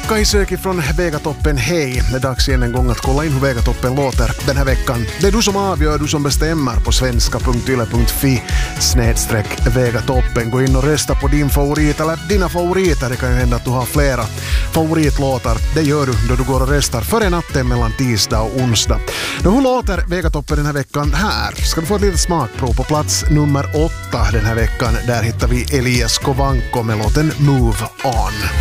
Kai Söki från Vegatoppen, hej. Det är dags igen en gång att kolla in hur Vegatoppen låter den här veckan. Det är du som avgör, du som bestämmer på svenska.yle.fi/Vegatoppen. Gå in och rösta på din favorit eller dina favoriter. Det kan ju hända att du har flera favoritlåtar. Det gör du då du går och röstar före natten mellan tisdag och onsdag. Men hur låter Vegatoppen den här veckan här? Ska du få ett litet smakprov på plats nummer 8 den här veckan. Där hittar vi Elias Kovanko med låten Move On.